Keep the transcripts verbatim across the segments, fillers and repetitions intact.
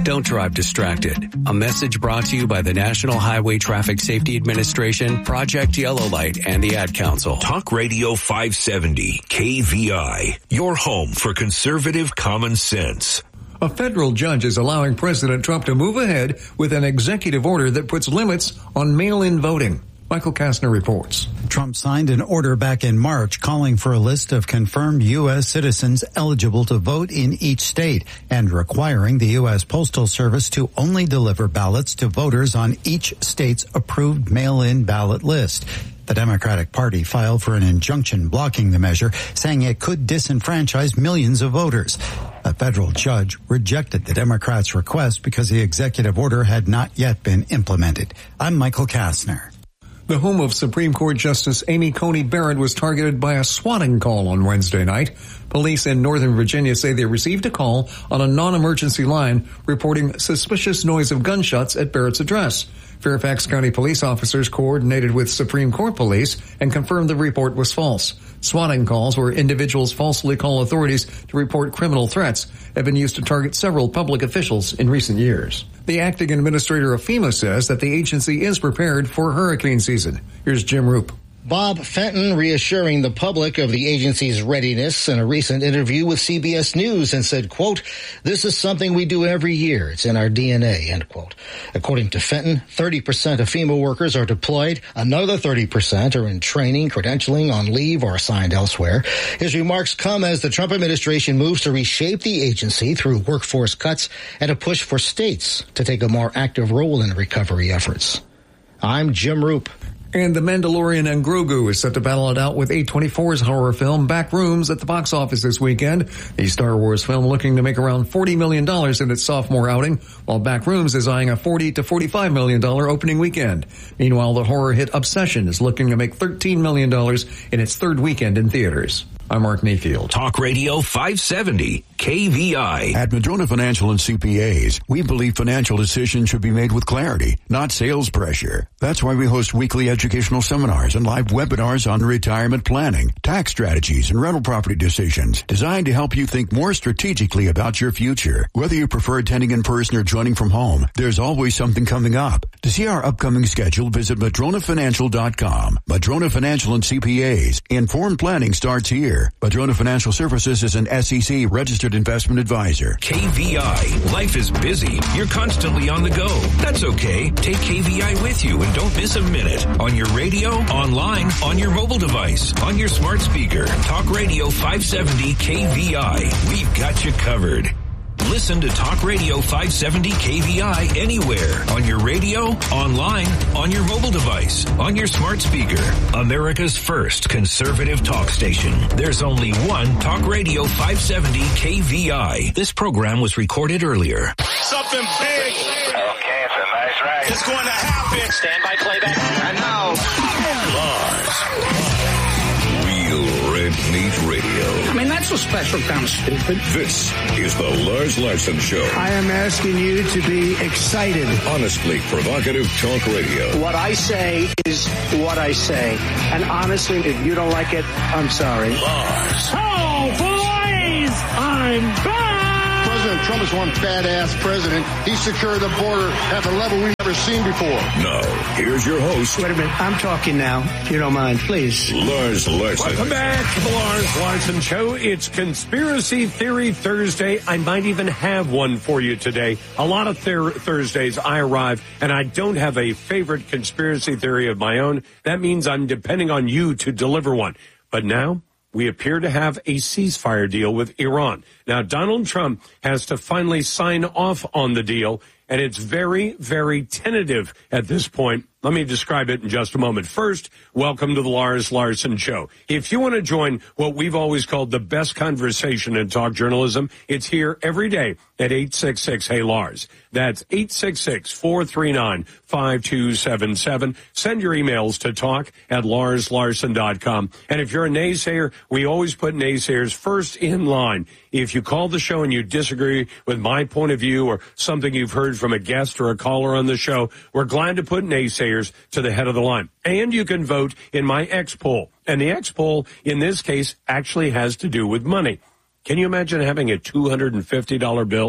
Don't drive distracted. A message brought to you by the National Highway Traffic Safety Administration, Project Yellow Light, and the Ad Council. Talk Radio five seventy, K V I, your home for conservative common sense. A federal judge is allowing President Trump to move ahead with an executive order that puts limits on mail-in voting. Michael Kastner reports. Trump signed an order back in March calling for a list of confirmed U S citizens eligible to vote in each state and requiring the U S Postal Service to only deliver ballots to voters on each state's approved mail-in ballot list. The Democratic Party filed for an injunction blocking the measure, saying it could disenfranchise millions of voters. A federal judge rejected the Democrats' request because the executive order had not yet been implemented. I'm Michael Kastner. The home of Supreme Court Justice Amy Coney Barrett was targeted by a swatting call on Wednesday night. Police in Northern Virginia say they received a call on a non-emergency line reporting suspicious noise of gunshots at Barrett's address. Fairfax County police officers coordinated with Supreme Court police and confirmed the report was false. Swatting calls, where individuals falsely call authorities to report criminal threats, have been used to target several public officials in recent years. The acting administrator of FEMA says that the agency is prepared for hurricane season. Here's Jim Roop. Bob Fenton reassuring the public of the agency's readiness in a recent interview with C B S News and said, quote, "This is something we do every year. It's in our D N A," end quote. According to Fenton, thirty percent of FEMA workers are deployed. Another thirty percent are in training, credentialing, on leave, or assigned elsewhere. His remarks come as the Trump administration moves to reshape the agency through workforce cuts and a push for states to take a more active role in recovery efforts. I'm Jim Roop. And The Mandalorian and Grogu is set to battle it out with A twenty-four's horror film Backrooms at the box office this weekend. The Star Wars film looking to make around forty million dollars in its sophomore outing, while Backrooms is eyeing a forty to forty-five million dollars opening weekend. Meanwhile, the horror hit Obsession is looking to make thirteen million dollars in its third weekend in theaters. I'm Mark Mayfield. Talk Radio five seventy, K V I. At Madrona Financial and C P As, we believe financial decisions should be made with clarity, not sales pressure. That's why we host weekly educational seminars and live webinars on retirement planning, tax strategies, and rental property decisions designed to help you think more strategically about your future. Whether you prefer attending in person or joining from home, there's always something coming up. To see our upcoming schedule, visit madrona financial dot com. Madrona Financial and C P As. Informed planning starts here. Madrona Financial Services is an S E C registered investment advisor. K V I. Life is busy. You're constantly on the go. That's okay. Take K V I with you and don't miss a minute. On your radio, online, on your mobile device, on your smart speaker. Talk Radio five seventy K V I. We've got you covered. Listen to Talk Radio five seventy K V I anywhere. On your radio, online, on your mobile device, on your smart speaker. America's first conservative talk station. There's only one Talk Radio five seventy K V I. This program was recorded earlier. Something big. Okay, it's a nice ride. It's going to happen. Stand by playback. And now, Lars. Real Red Meat Radio. I mean, that's a special kind of stupid. This is the Lars Larson Show. I am asking you to be excited. Honestly provocative talk radio. What I say is what I say. And honestly, if you don't like it, I'm sorry. Lars. Oh, boys! I'm back! President Trump is one badass president. He secured the border at the level we've never seen before. Now, here's your host. Wait a minute. I'm talking now. If you don't mind, please. Lars Larson. Welcome back to the Lars Larson Show. It's Conspiracy Theory Thursday. I might even have one for you today. A lot of thir- Thursdays I arrive, and I don't have a favorite conspiracy theory of my own. That means I'm depending on you to deliver one. But now, we appear to have a ceasefire deal with Iran. Now, Donald Trump has to finally sign off on the deal, and it's very, very tentative at this point. Let me describe it in just a moment. First, welcome to the Lars Larson Show. If you want to join what we've always called the best conversation in talk journalism, it's here every day at eight six six, hey Lars. That's eight six six, four three nine, five two seven seven. Send your emails to talk at lars larson dot com. And if you're a naysayer, we always put naysayers first in line. If you call the show and you disagree with my point of view or something you've heard from a guest or a caller on the show, we're glad to put naysayers to the head of the line. And you can vote in my X poll. And the X poll, in this case, actually has to do with money. Can you imagine having a two hundred fifty dollars bill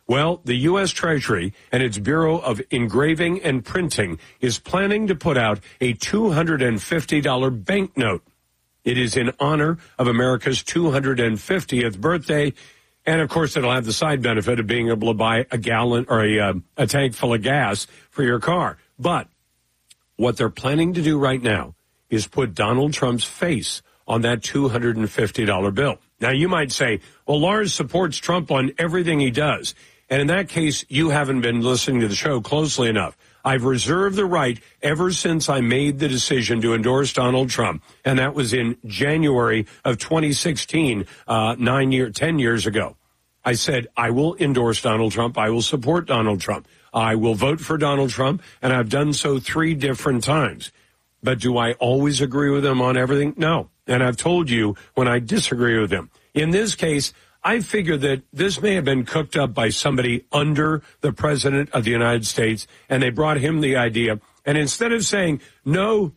Well, the U S. Treasury and its Bureau of Engraving and Printing is planning to put out a two hundred fifty dollars banknote. It is in honor of America's two hundred fiftieth birthday. And, of course, it'll have the side benefit of being able to buy a gallon or a, uh, a tank full of gas for your car. But what they're planning to do right now is put Donald Trump's face on that two hundred fifty dollars bill. Now, you might say, well, Lars supports Trump on everything he does. And in that case, you haven't been listening to the show closely enough. I've reserved the right ever since I made the decision to endorse Donald Trump, and that was in January of twenty sixteen, uh, nine year, ten years ago. I said, I will endorse Donald Trump. I will support Donald Trump. I will vote for Donald Trump, and I've done so three different times. But do I always agree with him on everything? No. And I've told you when I disagree with him. In this case, I figure that this may have been cooked up by somebody under the president of the United States, and they brought him the idea. And instead of saying, no,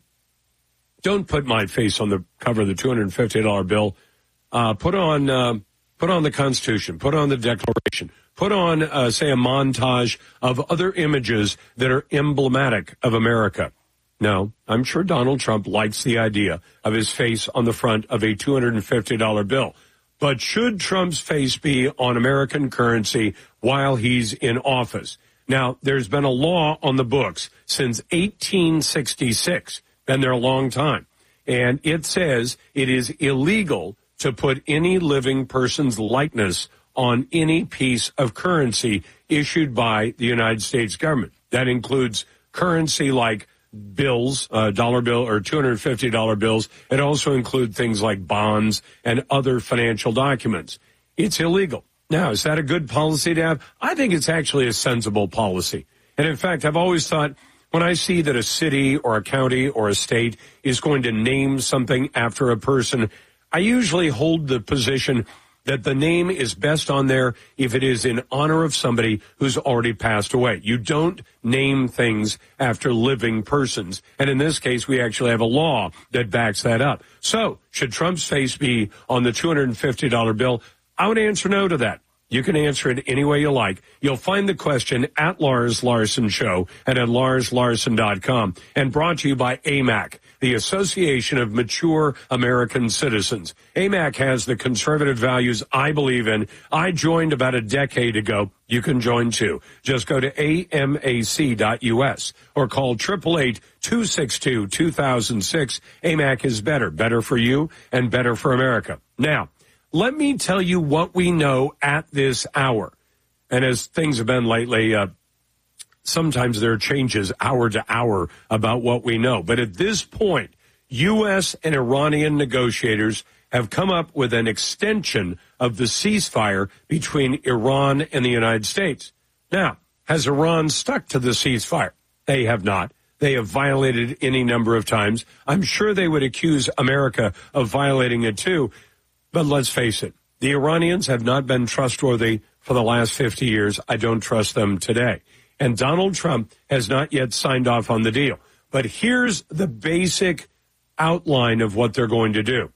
don't put my face on the cover of the two hundred fifty dollars bill, uh, put on uh, put on the Constitution, put on the Declaration, put on, uh, say, a montage of other images that are emblematic of America. No, I'm sure Donald Trump likes the idea of his face on the front of a two hundred fifty dollars bill. But should Trump's face be on American currency while he's in office? Now, there's been a law on the books since eighteen sixty-six, been there a long time, and it says it is illegal to put any living person's likeness on any piece of currency issued by the United States government. That includes currency like bills, uh, dollar bill or two hundred fifty dollars bills. It also includes things like bonds and other financial documents. It's illegal. Now, is that a good policy to have? I think it's actually a sensible policy. And in fact, I've always thought when I see that a city or a county or a state is going to name something after a person, I usually hold the position that the name is best on there if it is in honor of somebody who's already passed away. You don't name things after living persons. And in this case, we actually have a law that backs that up. So, should Trump's face be on the two hundred fifty dollars bill? I would answer no to that. You can answer it any way you like. You'll find the question at Lars Larson Show and at lars larson dot com, and brought to you by A M A C, the Association of Mature American Citizens. A M A C has the conservative values I believe in. I joined about a decade ago. You can join too. Just go to A M A C dot U S or call eight eight eight, two six two, two thousand six. A M A C is better, better for you and better for America. Now, let me tell you what we know at this hour. And as things have been lately, uh, sometimes there are changes hour to hour about what we know. But at this point, U S and Iranian negotiators have come up with an extension of the ceasefire between Iran and the United States. Now, has Iran stuck to the ceasefire? They have not. They have violated it any number of times. I'm sure they would accuse America of violating it too. But let's face it, the Iranians have not been trustworthy for the last fifty years. I don't trust them today. And Donald Trump has not yet signed off on the deal. But here's the basic outline of what they're going to do.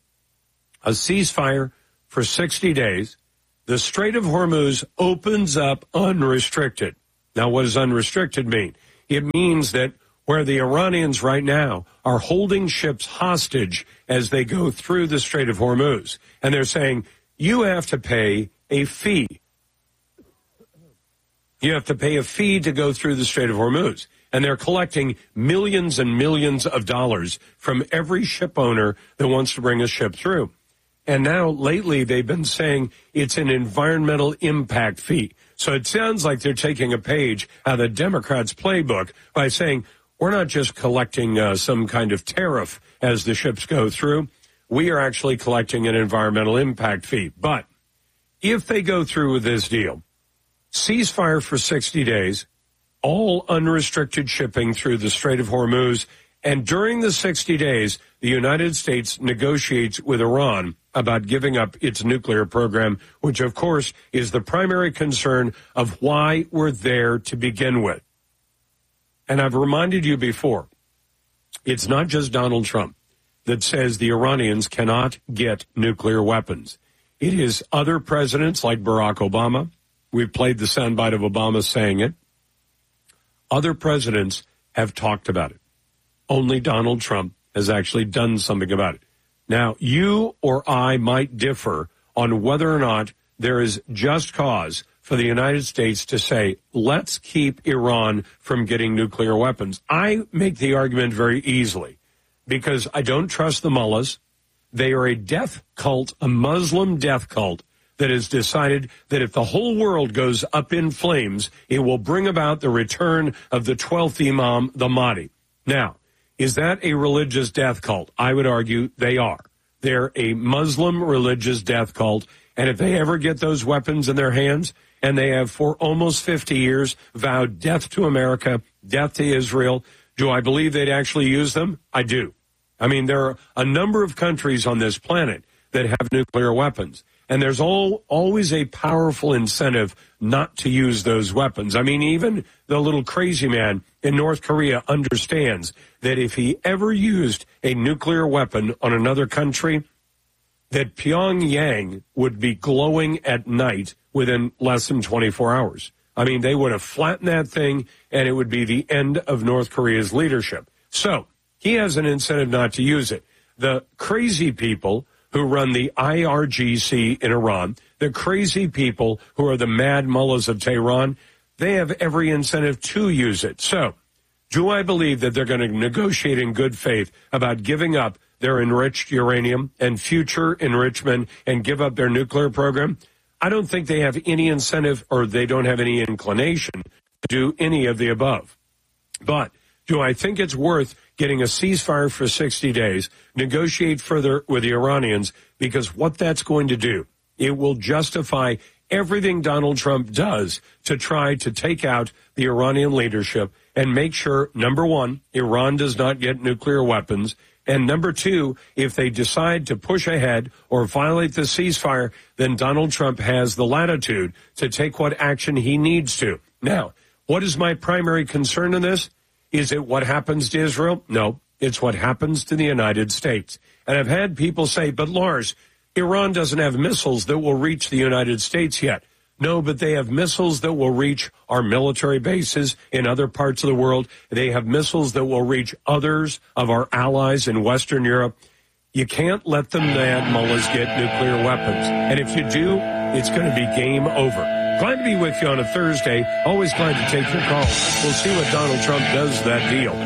A ceasefire for sixty days. The Strait of Hormuz opens up unrestricted. Now, what does unrestricted mean? It means that where the Iranians right now are holding ships hostage as they go through the Strait of Hormuz. And they're saying, you have to pay a fee. You have to pay a fee to go through the Strait of Hormuz. And they're collecting millions and millions of dollars from every ship owner that wants to bring a ship through. And now, lately, they've been saying it's an environmental impact fee. So it sounds like they're taking a page out of the Democrats' playbook by saying, we're not just collecting uh, some kind of tariff as the ships go through. We are actually collecting an environmental impact fee. But if they go through with this deal, ceasefire for sixty days, all unrestricted shipping through the Strait of Hormuz, and during the sixty days, the United States negotiates with Iran about giving up its nuclear program, which, of course, is the primary concern of why we're there to begin with. And I've reminded you before, it's not just Donald Trump that says the Iranians cannot get nuclear weapons. It is other presidents like Barack Obama. We've played the soundbite of Obama saying it. Other presidents have talked about it. Only Donald Trump has actually done something about it. Now, you or I might differ on whether or not there is just cause for the United States to say, let's keep Iran from getting nuclear weapons. I make the argument very easily because I don't trust the mullahs. They are a death cult, a Muslim death cult that has decided that if the whole world goes up in flames, it will bring about the return of the twelfth Imam, the Mahdi. Now, is that a religious death cult? I would argue they are. They're a Muslim religious death cult, and if they ever get those weapons in their hands, and they have for almost fifty years vowed death to America, death to Israel, do I believe they'd actually use them? I do. I mean, there are a number of countries on this planet that have nuclear weapons, and there's all, always a powerful incentive not to use those weapons. I mean, even the little crazy man in North Korea understands that if he ever used a nuclear weapon on another country, that Pyongyang would be glowing at night within less than twenty-four hours. I mean, they would have flattened that thing, and it would be the end of North Korea's leadership. So he has an incentive not to use it. The crazy people who run the I R G C in Iran, the crazy people who are the mad mullahs of Tehran, they have every incentive to use it. So do I believe that they're going to negotiate in good faith about giving up their enriched uranium and future enrichment and give up their nuclear program? I don't think they have any incentive or they don't have any inclination to do any of the above. But do I think it's worth getting a ceasefire for sixty days, negotiate further with the Iranians? Because what that's going to do, it will justify everything Donald Trump does to try to take out the Iranian leadership and make sure, number one, Iran does not get nuclear weapons. And number two, if they decide to push ahead or violate the ceasefire, then Donald Trump has the latitude to take what action he needs to. Now, what is my primary concern in this? Is it what happens to Israel? No, it's what happens to the United States. And I've had people say, but Lars, Iran doesn't have missiles that will reach the United States yet. No, but they have missiles that will reach our military bases in other parts of the world. They have missiles that will reach others of our allies in Western Europe. You can't let the mad mullahs get nuclear weapons. And if you do, it's going to be game over. Glad to be with you on a Thursday. Always glad to take your calls. We'll see what Donald Trump does to that deal.